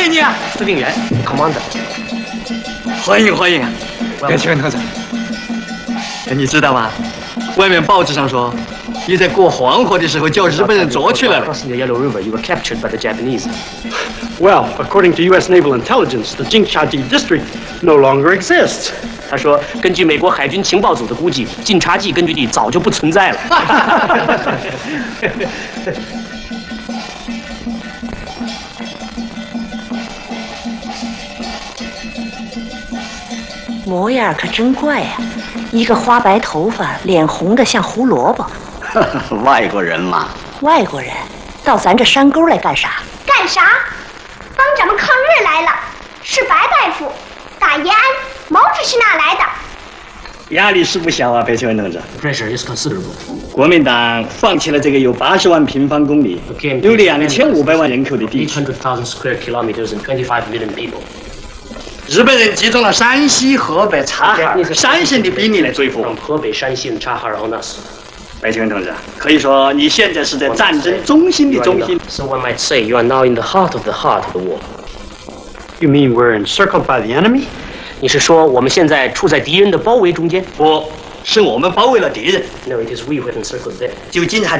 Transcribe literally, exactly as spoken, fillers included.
迎你啊， 司令员 ，Commander。 欢迎欢迎啊， 别请同志。 你知道吗？外面报纸上说，你在过黄河的时候叫日本人捉去了。 Crossing the Yellow River, you were captured by the Japanese. Well, according to U S Naval Intelligence, the Jinchaji district no longer exists. 他说，根据美国海军情报组的估计，晋察冀根据地早就不存在了。 模样可真怪呀、啊，一个花白头发，脸红的像胡萝卜。 外国人嘛。 外国人到咱这山沟来干啥？ 干啥？帮咱们抗日来了。是白大夫打延安，毛主席哪来的？ 压力是不小啊，裴秋文同志。 Pressure is considerable. 国民党放弃了这个有八十万平方公里、有两千五百万人口的地区。 eight hundred thousand square kilometers and twenty-five million people. 日本人集中了山西、河北、察哈尔三省的兵力来追捕。 From 河北、山西、察哈尔 on us. 白秋文同志，可以说你现在是在战争中心的中心。 So one might say you are now in the heart of the heart of the war. You mean we're encircled by the enemy? 你是说我们现在处在敌人的包围中间？ 不，是我们包围了敌人。 No, it is we who have encircled them. 就晋察